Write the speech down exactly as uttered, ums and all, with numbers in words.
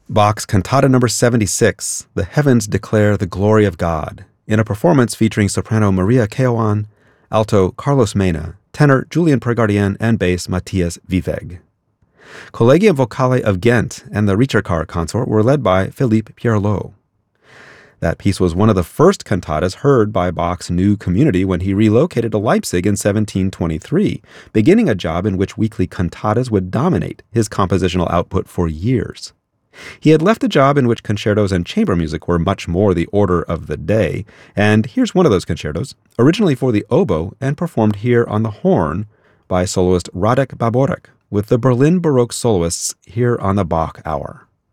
Bach's Cantata number seventy-six, The Heavens Declare the Glory of God, in a performance featuring soprano Maria Keown, alto Carlos Mena, tenor Julian Pergardien, and bass Matthias Viveg. Collegium Vocale of Ghent and the Ricercar consort were led by Philippe Pierlot. That piece was one of the first cantatas heard by Bach's new community when he relocated to Leipzig in seventeen twenty-three, beginning a job in which weekly cantatas would dominate his compositional output for years. He had left a job in which concertos and chamber music were much more the order of the day, and here's one of those concertos, originally for the oboe and performed here on the horn by soloist Radek Baborek, with the Berlin Baroque soloists here on the Bach Hour.